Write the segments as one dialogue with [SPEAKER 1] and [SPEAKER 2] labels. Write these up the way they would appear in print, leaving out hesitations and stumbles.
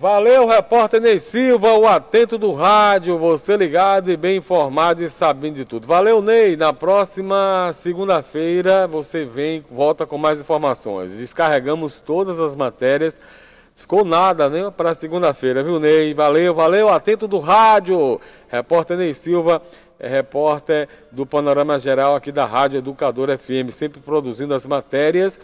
[SPEAKER 1] Valeu, repórter Ney Silva, o atento do rádio, você ligado e bem informado e sabendo de tudo. Valeu, Ney, na próxima segunda-feira você volta com mais informações. Descarregamos todas as matérias, ficou nada, né, para segunda-feira, viu, Ney? Valeu, atento do rádio, repórter Ney Silva, repórter do Panorama Geral aqui da Rádio Educadora FM, sempre produzindo as matérias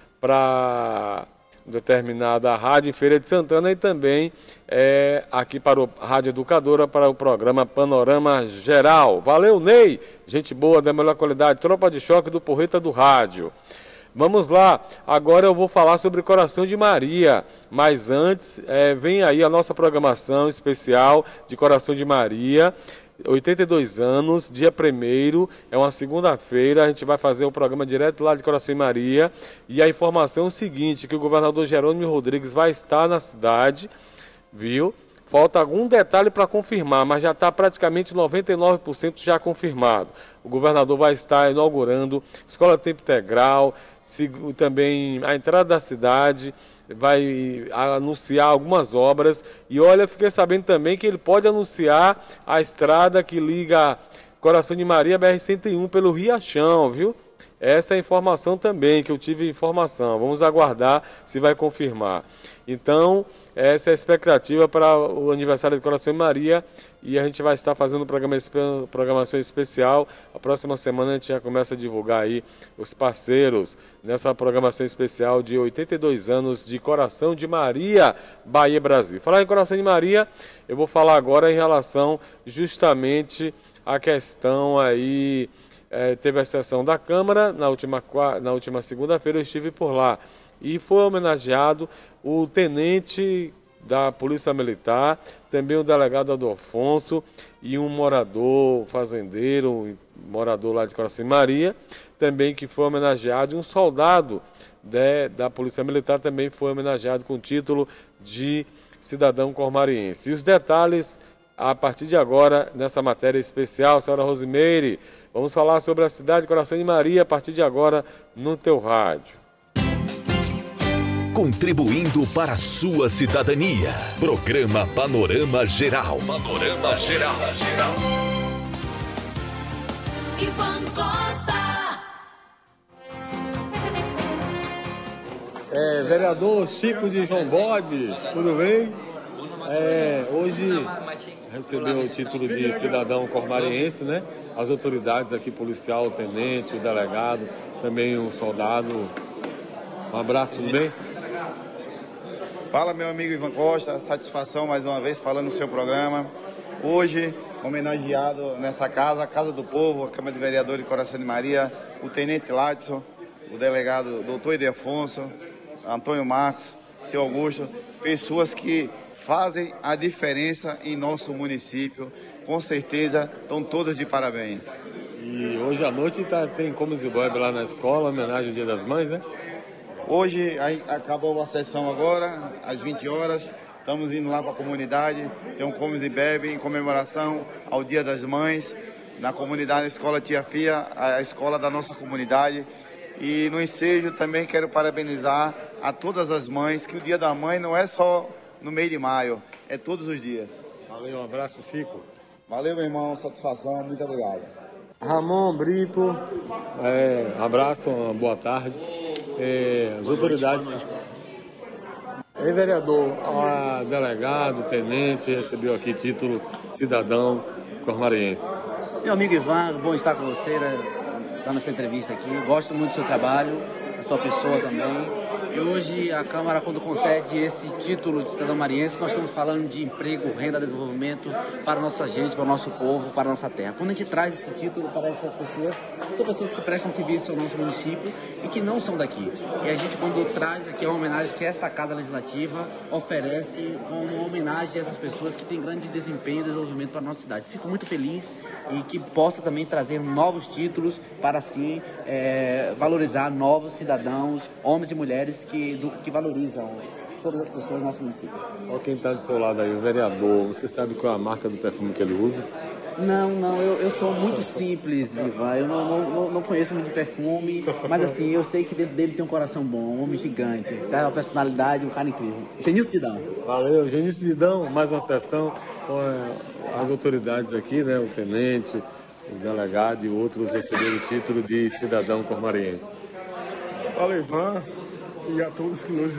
[SPEAKER 1] para determinada rádio em Feira de Santana e também aqui para a Rádio Educadora, para o programa Panorama Geral. Valeu, Ney! Gente boa, da melhor qualidade, tropa de choque do Porreta do Rádio. Vamos lá, agora eu vou falar sobre Coração de Maria, mas antes vem aí a nossa programação especial de Coração de Maria. 82 anos, dia 1º, é uma segunda-feira, a gente vai fazer o programa direto lá de Coração de Maria, e a informação é o seguinte, que o governador Jerônimo Rodrigues vai estar na cidade, viu? Falta algum detalhe para confirmar, mas já está praticamente 99% já confirmado. O governador vai estar inaugurando escola de tempo integral, também a entrada da cidade, vai anunciar algumas obras e olha, fiquei sabendo também que ele pode anunciar a estrada que liga Coração de Maria BR-101 pelo Riachão, viu? Essa é a informação também, que eu tive informação. Vamos aguardar se vai confirmar. Então, essa é a expectativa para o aniversário de Coração de Maria e a gente vai estar fazendo programação especial. A próxima semana a gente já começa a divulgar aí os parceiros nessa programação especial de 82 anos de Coração de Maria, Bahia, Brasil. Falar em Coração de Maria, eu vou falar agora em relação justamente à questão aí... teve a sessão da Câmara, na última segunda-feira eu estive por lá e foi homenageado o tenente da Polícia Militar, também o delegado Adolfonso e um morador fazendeiro, um morador lá de Coração de Maria, também que foi homenageado, e um soldado da Polícia Militar também foi homenageado com o título de cidadão cormariense. E os detalhes a partir de agora nessa matéria especial, senhora Rosimeire. Vamos falar sobre a cidade de Coração de Maria a partir de agora no teu rádio.
[SPEAKER 2] Contribuindo para a sua cidadania. Programa Panorama Geral. Panorama Geral.
[SPEAKER 3] Ivan Costa.
[SPEAKER 1] Vereador Chico de João Bode, tudo bem? Hoje recebeu o título de cidadão cormariense, né? As autoridades aqui, policial, o tenente, o delegado, também o soldado. Um abraço, tudo bem?
[SPEAKER 4] Fala, meu amigo Ivan Costa, satisfação mais uma vez falando no seu programa. Hoje, homenageado nessa casa, a Casa do Povo, a Câmara de Vereadores de Coração de Maria, o tenente Ladson, o delegado doutor Ildefonso, Antônio Marcos, seu Augusto, pessoas que fazem a diferença em nosso município, com certeza estão todos de parabéns.
[SPEAKER 1] E hoje à noite tem comes e bebe lá na escola, homenagem ao Dia das Mães, né?
[SPEAKER 4] Hoje acabou a sessão agora, às 20 horas, estamos indo lá para a comunidade, tem um comes e bebe em comemoração ao Dia das Mães, na comunidade, na Escola Tia Fia, a escola da nossa comunidade. E no ensejo também quero parabenizar a todas as mães, que o Dia da Mãe não é só no mês de maio, é todos os dias.
[SPEAKER 1] Valeu, um abraço, Chico.
[SPEAKER 4] Valeu, meu irmão, satisfação, muito obrigado.
[SPEAKER 1] Ramon Brito, abraço, uma boa tarde. As autoridades. Vereador, delegado, tenente, recebeu aqui título cidadão cormariense.
[SPEAKER 5] Meu amigo Ivan, bom estar com você, dando essa entrevista aqui. Gosto muito do seu trabalho, da sua pessoa também. E hoje a Câmara, quando concede esse título de cidadão mariense, nós estamos falando de emprego, renda, desenvolvimento para a nossa gente, para o nosso povo, para a nossa terra. Quando a gente traz esse título para essas pessoas, são pessoas que prestam serviço ao nosso município e que não são daqui. E a gente, quando traz aqui uma homenagem que esta Casa Legislativa oferece, uma homenagem a essas pessoas que têm grande desempenho e desenvolvimento para a nossa cidade. Fico muito feliz e que possa também trazer novos títulos para, assim, valorizar novos cidadãos, homens e mulheres que valorizam todas as pessoas do nosso município.
[SPEAKER 1] Olha quem está do seu lado aí, o vereador. Você sabe qual é a marca do perfume que ele usa?
[SPEAKER 5] Não, eu sou muito simples, Ivan. Eu não conheço muito de perfume, mas assim, eu sei que dentro dele tem um coração bom, um homem gigante, sabe? Uma personalidade, um cara incrível. Genício Didão.
[SPEAKER 1] Valeu, Genício Didão, mais uma sessão com as autoridades aqui, né? O tenente, o delegado e outros receberam o título de cidadão cormariense.
[SPEAKER 6] Valeu, Ivan, e a todos que nos